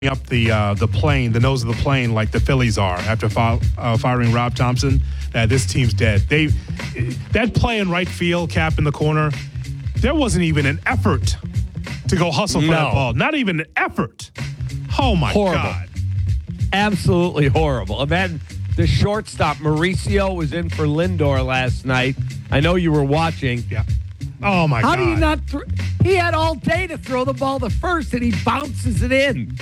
up the plane, the nose of the plane, like the Phillies are after firing Rob Thompson. This team's dead. That play in right field, Cap in the corner, there wasn't even an effort to go hustle for that ball. Not even an effort. Oh, my God. Absolutely horrible. And then the shortstop, Mauricio, was in for Lindor last night. I know you were watching. Yeah. Oh, my God. How do you not he had all day to throw the ball to first, and he bounces it in.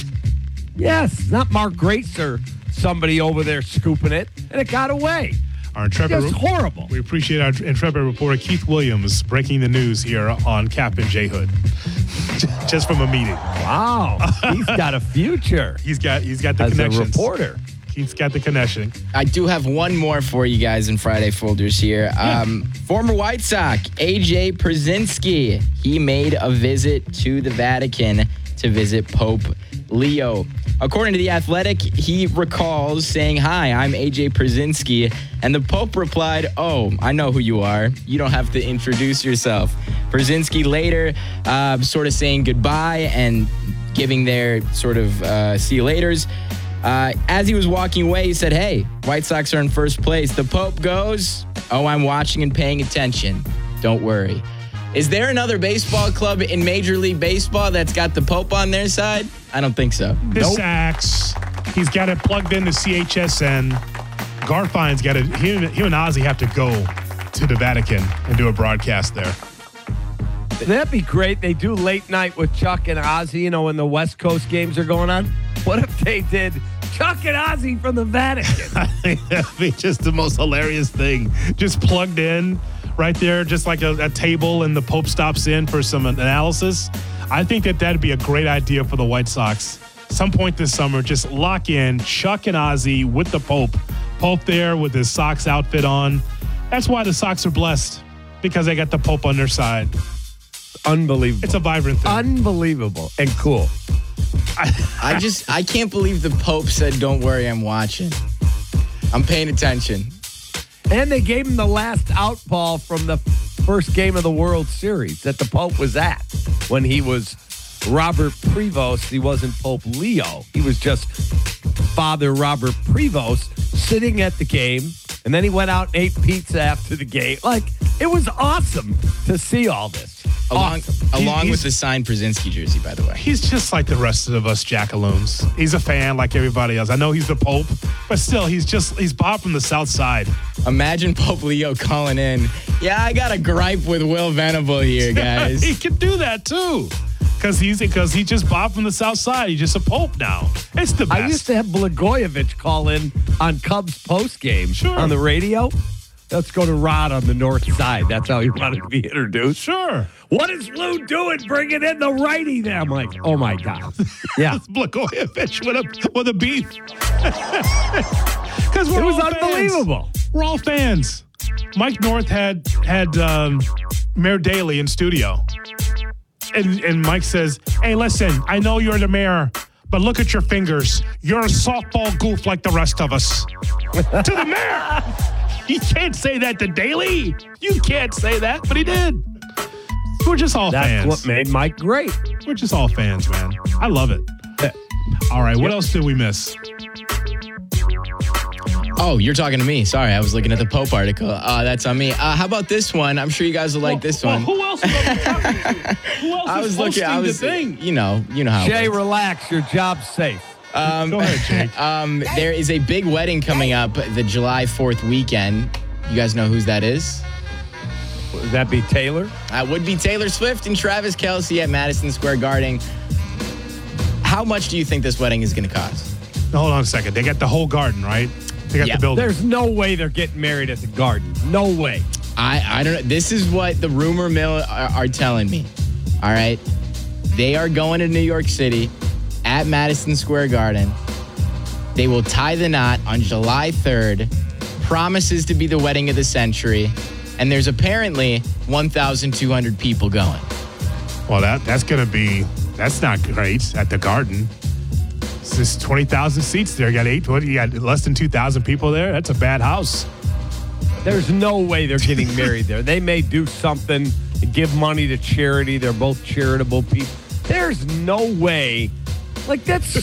Yes, not Mark Grace or somebody over there scooping it, and it got away. Our intrepid Just horrible. We appreciate our intrepid reporter, Keith Williams, breaking the news here on Cap and J Hood. Just from a meeting. Wow. He's got a future. He's got the as connections. A reporter. He's got the connection. I do have one more for you guys in Friday Folders here. Former White Sox, AJ Pierzynski. He made a visit to the Vatican to visit Pope Leo. According to The Athletic, he recalls saying, "Hi, I'm AJ Pierzynski." And the Pope replied, "Oh, I know who you are. You don't have to introduce yourself." Pierzynski later sort of saying goodbye and giving their sort of see you laters. As he was walking away, he said, "Hey, White Sox are in first place." The Pope goes, "Oh, I'm watching and paying attention. Don't worry." Is there another baseball club in Major League Baseball that's got the Pope on their side? I don't think so. The Sox. He's got it plugged into CHSN. Garfine's got it. Him and Ozzy have to go to the Vatican and do a broadcast there. That'd be great. They do late night with Chuck and Ozzy, when the West Coast games are going on. What if they did Chuck and Ozzy from the Vatican? I think that'd be just the most hilarious thing. Just plugged in right there, just like a table, and the Pope stops in for some analysis. I think that'd be a great idea for the White Sox. Some point this summer, just lock in Chuck and Ozzy with the Pope. Pope there with his Sox outfit on. That's why the Sox are blessed, because they got the Pope on their side. Unbelievable. It's a vibrant thing. Unbelievable and cool. I can't believe the Pope said, "Don't worry, I'm watching. I'm paying attention." And they gave him the last out ball from the first game of the World Series that the Pope was at when he was Robert Prevost. He wasn't Pope Leo. He was just Father Robert Prevost sitting at the game. And then he went out and ate pizza after the game. It was awesome to see all this. Along with the signed Pierzynski jersey, by the way. He's just like the rest of us jackaloons. He's a fan like everybody else. I know he's the Pope, but still, he's Bob from the South Side. Imagine Pope Leo calling in. "Yeah, I got a gripe with Will Venable here, guys." He can do that too. Because he's just Bob from the South Side. He's just a Pope now. It's the best. I used to have Blagojevich call in on Cubs post game on the radio. Let's go to Rod on the north side. That's how he wanted to be introduced. Sure. What is Lou doing bringing in the righty there? I'm like, oh, my God. Yeah. Blagojevich with a beef. Because it was unbelievable. We're all fans. Mike North had Mayor Daley in studio. And Mike says, "Hey, listen, I know you're the mayor, but look at your fingers. You're a softball goof like the rest of us." To the mayor. You can't say that to Daley. You can't say that, but he did. We're just all fans. That's what made Mike great. We're just all fans, man. I love it. All right, what else did we miss? Oh, you're talking to me. Sorry, I was looking at the Pope article. That's on me. How about this one? I'm sure you guys will like this one. Who else? Who else is hosting the thing? You know how. Jay, relax. Your job's safe. Go ahead, Jake. There is a big wedding coming up the July 4th weekend. You guys know whose that is? Would that be Taylor? Would be Taylor Swift and Travis Kelce at Madison Square Garden. How much do you think this wedding is going to cost? Hold on a second. They got the whole garden, right? They got the building. There's no way they're getting married at the Garden. No way. I don't know. This is what the rumor mill are telling me. All right. They are going to New York City at Madison Square Garden. They will tie the knot on July 3rd. Promises to be the wedding of the century. And there's apparently 1,200 people going. Well, that's not great at the Garden. It's just 20,000 seats there. You got less than 2,000 people there. That's a bad house. There's no way they're getting married there. They may do something, give money to charity. They're both charitable people. There's no way Like, that's